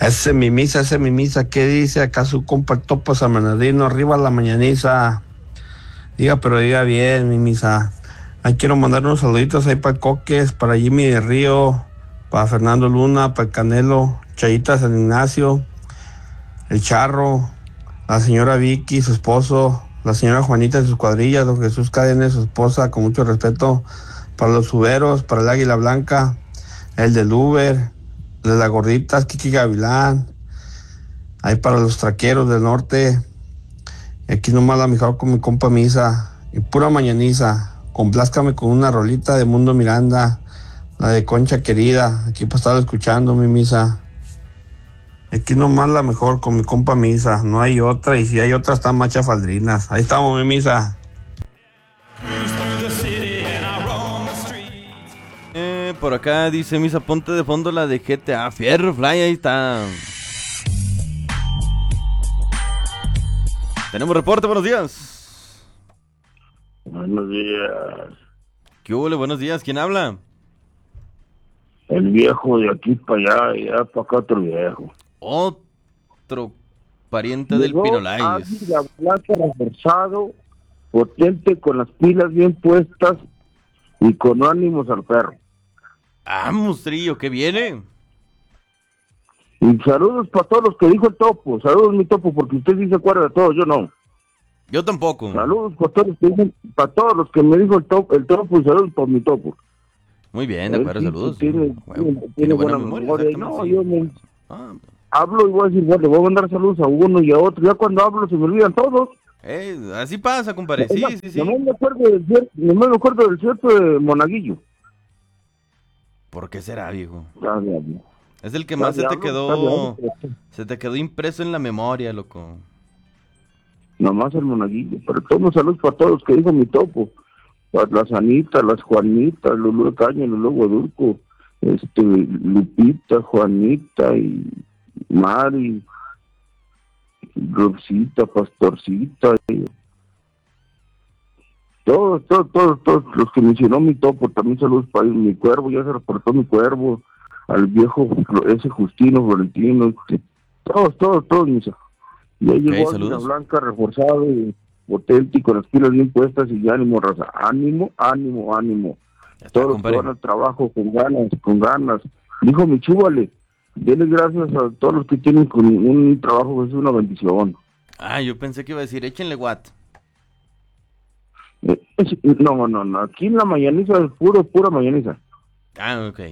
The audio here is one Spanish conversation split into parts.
Ese mi misa, ¿qué dice acá su compa el Topo San Bernardino? Arriba la mañaniza. Diga, pero diga bien, mi misa. Ahí quiero mandar unos saluditos ahí para Coques, para Jimmy de Río, para Fernando Luna, para el Canelo, Chayita San Ignacio, el Charro, la señora Vicky, su esposo, la señora Juanita de sus cuadrillas, don Jesús Cadena, su esposa, con mucho respeto, para los Uberos, para el Águila Blanca, el del Uber, de las gorditas, Kiki Gavilán, ahí para los traqueros del norte. Aquí nomás la mejor con mi compa Misa, y pura mañaniza, complázcame con una rolita de Mundo Miranda, la de Concha Querida, aquí para estar escuchando mi Misa. Aquí nomás la mejor con mi compa Misa, no hay otra, y si hay otra están más chafaldrinas. Ahí estamos, mi Misa. Por acá dice Misa, ponte de fondo la de GTA, Fierro Fly, ahí está. Tenemos reporte, buenos días. Buenos días. ¿Qué hubo? Buenos días, ¿quién habla? El viejo de aquí para allá, y allá para acá otro viejo. Otro pariente del Pinolais. Águila Blanca reforzado, potente, con las pilas bien puestas y con ánimos al perro. Ah, monstrillo, ¿qué viene? Y saludos para todos los que dijo el Topo. Saludos, mi Topo, porque usted sí se acuerda de todo, yo no. Yo tampoco. Saludos para todos los que dicen, para todos los que me dijo el Topo, y saludos para mi Topo. Muy bien, de acuerdo, saludos. Tiene buena memoria. No, sí. yo me hablo y voy a decir, bueno, le voy a mandar saludos a uno y a otro. Ya cuando hablo se me olvidan todos. Así pasa, compadre. Sí. No me acuerdo del cierto de Monaguillo. ¿Por qué será, viejo? Ya. Es el que más se te quedó impreso en la memoria, loco. Nomás el Monaguillo. Pero todos saludos para todos que dijo mi Topo. Para las Anitas, las Juanitas, Lulú de Caña, Lulú Guadulco, Lupita, Juanita y Mari, Rosita, Pastorcita, todos los que mencionó mi Topo. También saludos para mi Cuervo, ya se reportó mi Cuervo, al viejo ese Justino, Florentino, todos, misa. Y ahí llegó Águila Blanca reforzado, potente y con las pilas bien puestas y ánimo, raza, ánimo. Todos los que van al trabajo con ganas. Dijo mi Chúbale, denle gracias a todos los que tienen con un trabajo que es una bendición. Ah, yo pensé que iba a decir, échenle Watt. No, aquí en la mañaniza es pura mañaniza. Ah, ok.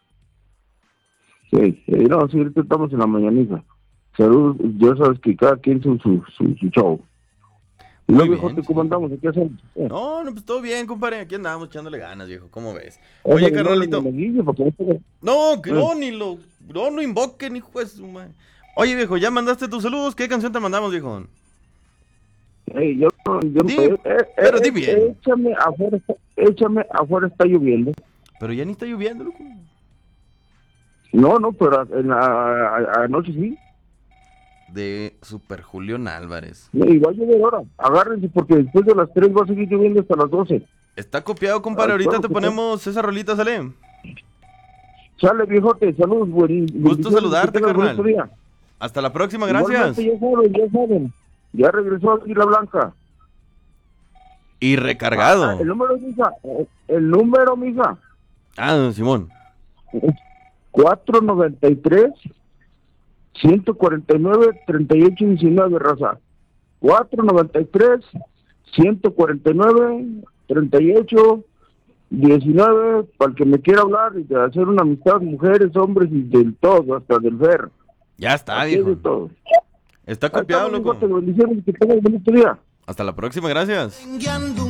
Sí, ahorita estamos en la mañaniza. Saludos, ya sabes que cada quien su show. Y luego, viejo, ¿cómo andamos? ¿Qué hacemos? No, pues todo bien, compadre. Aquí andamos echándole ganas, viejo. ¿Cómo ves? Oye, carnalito. No invoquen, hijo de su madre. Oye, viejo, ¿ya mandaste tus saludos? ¿Qué canción te mandamos, viejo? Pero di bien. Échame afuera está lloviendo. Pero ya ni está lloviendo, loco. No, pero anoche sí. De Super Julián Álvarez. Y va a llover ahora. Agárrense porque después de las 3 va a seguir lloviendo hasta las 12. Está copiado, compadre. Ahorita te ponemos esa rolita, ¿sale? Sale, viejote. Saludos, gusto saludarte, carnal. Hasta la próxima, gracias. Ya saben. Ya regresó Águila Blanca. Y recargado. El número, mija. Simón. 493 149 3819, raza. 493 149 3819, para el que me quiera hablar y de hacer una amistad, mujeres, hombres y del todo, hasta del ver. Ya está, viejo. Está copiado, loco. Bendiciones, que tengas un bonito día. Hasta la próxima, gracias.